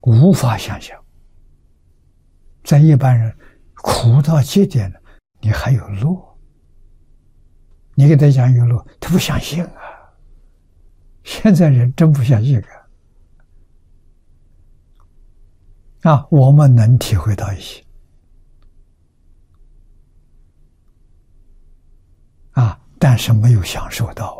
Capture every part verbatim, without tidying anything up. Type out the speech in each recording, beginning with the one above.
无法想象。在一般人苦到极点了，你还有乐？你给他讲有乐，他不相信啊。现在人真不相信啊！啊，我们能体会到一些啊，但是没有享受到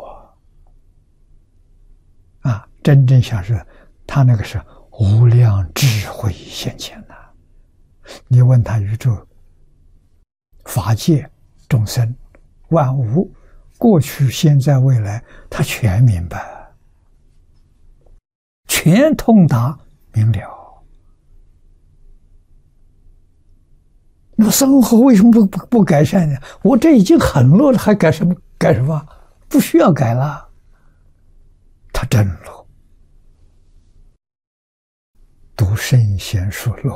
啊！啊，真正享受，他那个是无量智慧现前呐、啊。你问他宇宙、法界、众生、万物，过去、现在、未来，他全明白，全通达明了。那么生活为什么不不不改善呢？我这已经很乐了，还改什么改什么？不需要改了。他真乐，读圣贤书乐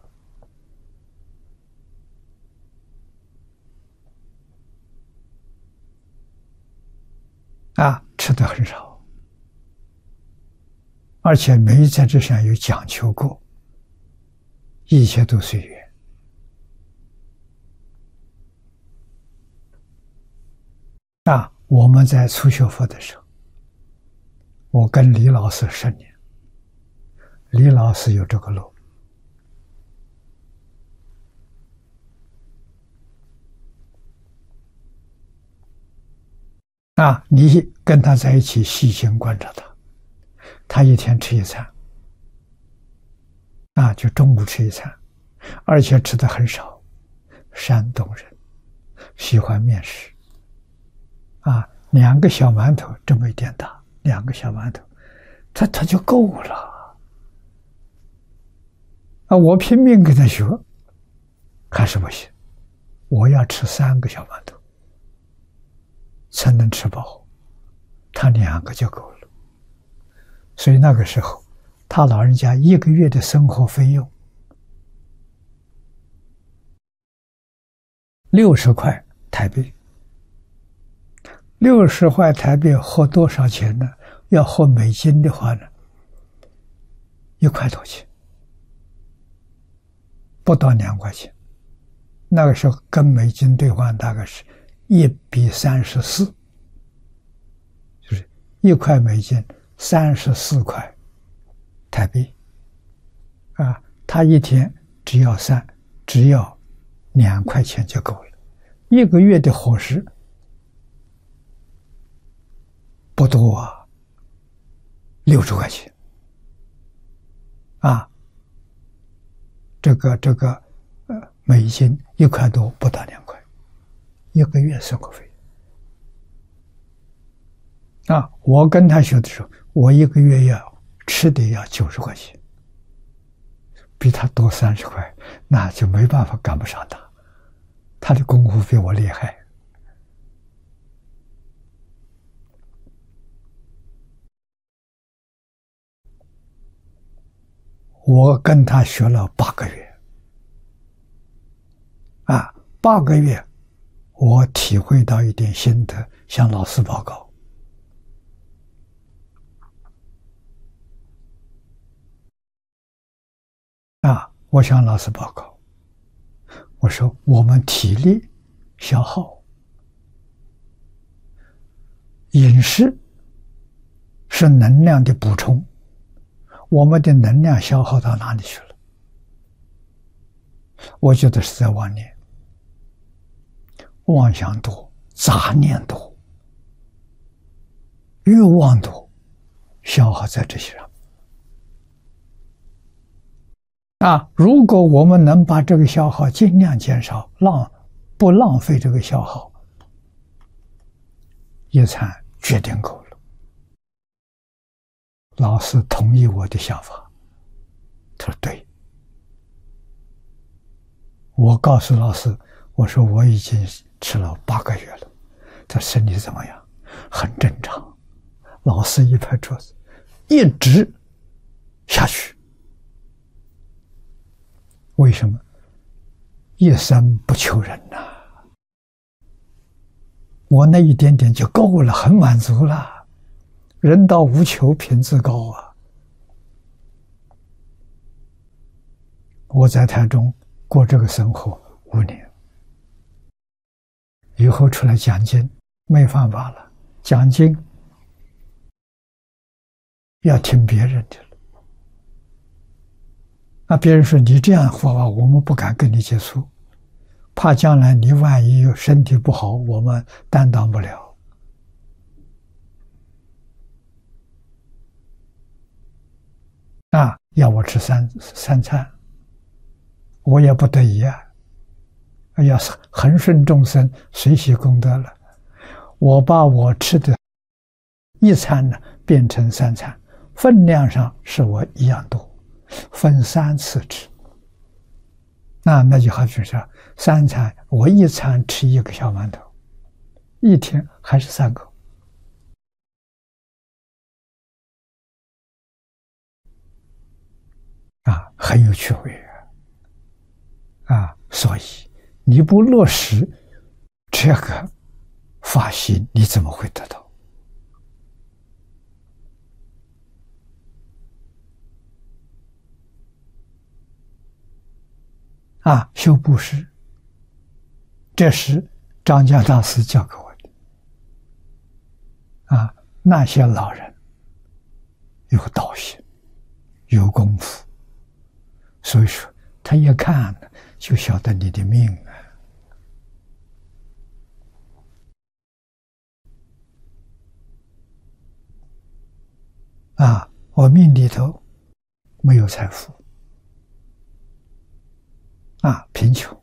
啊！啊，吃的很少，而且没在这上有讲求过，一切都随缘。啊，我们在初学佛的时候，我跟李老师十年，李老师有这个路。啊，你跟他在一起细心观察他，他一天吃一餐，啊，就中午吃一餐，而且吃的很少。山东人喜欢面食。啊，两个小馒头这么一点大，两个小馒头，他他就够了。啊，我拼命给他学，还是不行，我要吃三个小馒头才能吃饱，他两个就够了。所以那个时候，他老人家一个月的生活费用六十块台币。六十块台币合多少钱呢？要合美金的话呢，一块多钱，不到两块钱。那个时候跟美金兑换大概是一比三十四，就是一块美金三十四块台币。啊，他一天只要三，只要两块钱就够了，一个月的伙食。不多啊，六十块钱，啊，这个这个呃美金一块多，不到两块，一个月生活费。啊，我跟他学的时候，我一个月要吃的要九十块钱，比他多三十块，那就没办法赶不上他，他的功夫比我厉害。我跟他学了八个月，啊，八个月，我体会到一点心得，向老师报告。啊，我向老师报告，我说我们体力消耗，饮食是能量的补充。我们的能量消耗到哪里去了？我觉得是在妄念，妄想多，杂念多，欲望多，消耗在这些上。啊，如果我们能把这个消耗尽量减少，浪不浪费这个消耗，一餐决定够了。老师同意我的想法，他说对。我告诉老师，我说我已经吃了八个月了，他身体怎么样？很正常。老师一拍桌子，一直下去。为什么？一生不求人呐、啊，我那一点点就够了，很满足了。人到无求，品质高啊！ 我在台中过这个生活五年，以后出来讲经没办法了，讲经要听别人的了。那别人说你这样说话，我们不敢跟你接触，怕将来你万一身体不好，我们担当不了。啊，要我吃三三餐，我也不得已啊。要是恒顺众生，随喜功德了，我把我吃的一餐呢变成三餐，分量上是我一样多，分三次吃。那那就好比说，三餐我一餐吃一个小馒头，一天还是三口。啊，很有趣味啊！啊，所以你不落实这个发心，你怎么会得到？啊，修布施，这是张家大师教给我的。啊，那些老人有道行，有功夫。所以说，他一看就晓得你的命啊！啊，我命里头没有财富，啊，贫穷。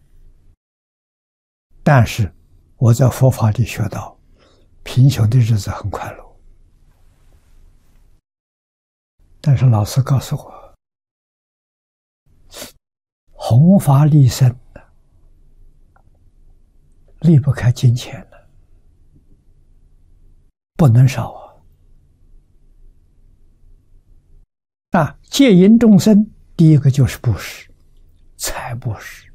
但是我在佛法里学到，贫穷的日子很快乐。但是老师告诉我，弘法利生离不开金钱了，不能少啊！啊，戒淫众生，第一个就是布施，财布施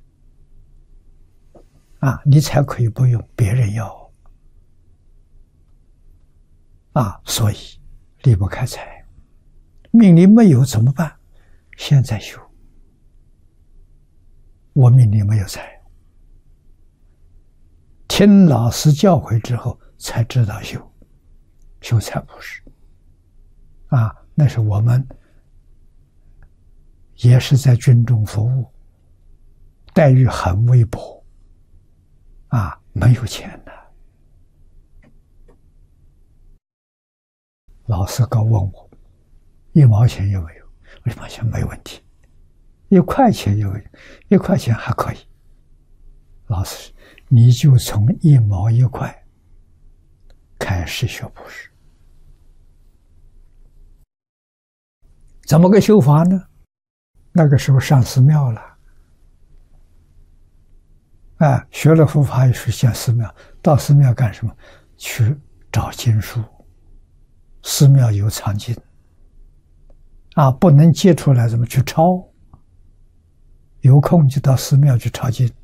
啊，你才可以不用别人要啊，所以离不开财。命里没有怎么办？现在修。我命里没有财，听老师教诲之后才知道修，修财布施啊，那是我们也是在军中服务，待遇很微薄啊，没有钱的。老师刚问我一毛钱有没有，一毛钱没问题，一块钱有没有，一块钱还可以。老师，你就从一毛一块开始学布施。怎么个修法呢？那个时候上寺庙了，啊，学了佛法也是上寺庙，到寺庙干什么？去找经书，寺庙有藏经，啊，不能借出来，怎么去抄？有空就到寺庙去抄经，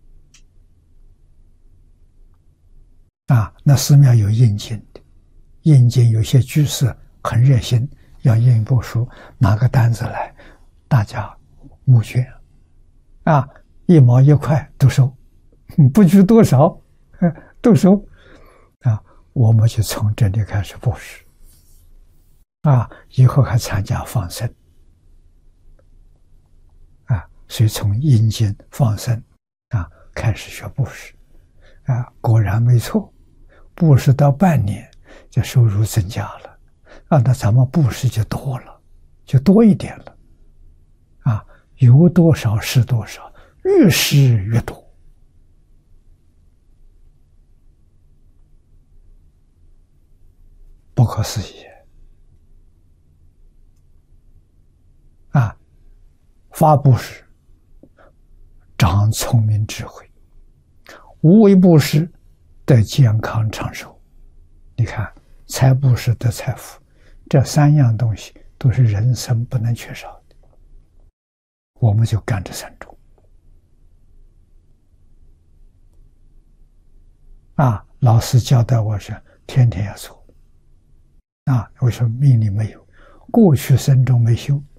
啊，那寺庙有印经的，印经有些居士很热心，要印一部书，拿个单子来，大家募捐，啊，一毛一块都收，不拘多少，都收，啊，我们就从这里开始布施，啊，以后还参加放生，啊，所以从印经放生，啊，开始学布施，啊，果然没错，布施到半年，这收入增加了，啊，那咱们布施就多了，就多一点了，啊，有多少是多少，越施越多。不可思议啊！发布施长聪明智慧，无为布施得健康长寿。你看，财布施得财富，这三样东西都是人生不能缺少的。我们就干这三种啊！老师交代我是天天要做。啊，为什么命里没有？过去生中没修，